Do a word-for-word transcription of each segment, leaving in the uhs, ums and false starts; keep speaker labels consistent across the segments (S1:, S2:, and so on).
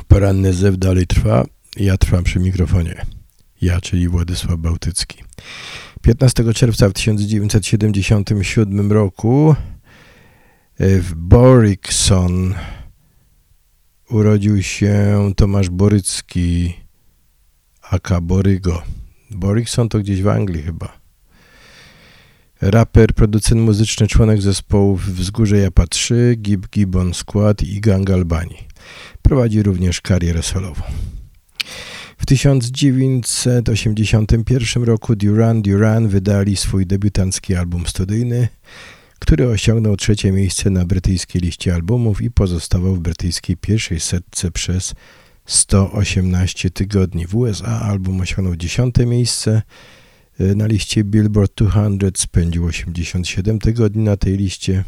S1: Poranny zew dalej trwa, ja trwam przy mikrofonie. Ja, czyli Władysław Bałtycki. piętnastego czerwca w tysiąc dziewięćset siedemdziesiątym siódmym roku w Borikson urodził się Tomasz Borycki, aka Borygo. Borikson to gdzieś w Anglii chyba. Raper, producent muzyczny, członek zespołów Wzgórze Japa trzy, Gib Gibbon Squad i Gang Albanii. Prowadzi również karierę solową. W tysiąc dziewięćset osiemdziesiątym pierwszym roku Duran Duran wydali swój debiutancki album studyjny, który osiągnął trzecie miejsce na brytyjskiej liście albumów i pozostawał w brytyjskiej pierwszej setce przez sto osiemnaście tygodni. W U S A album osiągnął dziesiąte miejsce na liście Billboard dwieście, spędził osiemdziesiąt siedem tygodni na tej liście,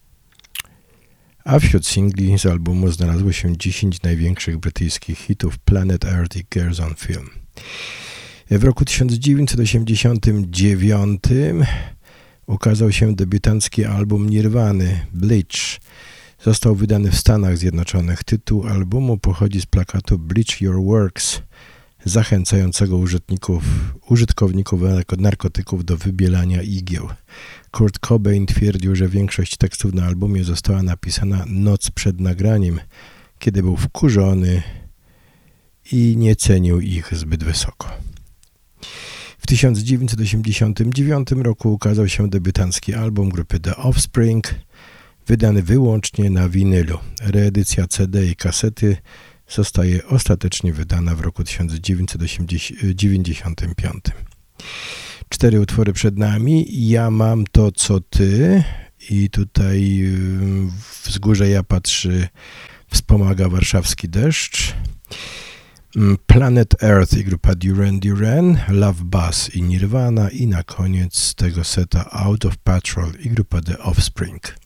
S1: a wśród singli z albumu znalazło się dziesięć największych brytyjskich hitów Planet Earth i Girls on Film. W roku tysiąc dziewięćset osiemdziesiątym dziewiątym ukazał się debiutancki album Nirwany, Bleach. Został wydany w Stanach Zjednoczonych. Tytuł albumu pochodzi z plakatu Bleach Your Works, zachęcającego użytkowników, użytkowników narkotyków do wybielania igieł. Kurt Cobain twierdził, że większość tekstów na albumie została napisana noc przed nagraniem, kiedy był wkurzony i nie cenił ich zbyt wysoko. W tysiąc dziewięćset osiemdziesiątym dziewiątym roku ukazał się debiutancki album grupy The Offspring, wydany wyłącznie na winylu. Reedycja C D i kasety zostaje ostatecznie wydana w roku tysiąc dziewięćset dziewięćdziesiątym piątym. Cztery utwory przed nami. Ja mam to, co ty. I tutaj Wzgórze Japa trzy wspomaga Warszawski Deszcz. Planet Earth i grupa Duran Duran, Love Buzz i Nirvana i na koniec tego seta Out of Patrol i grupa The Offspring.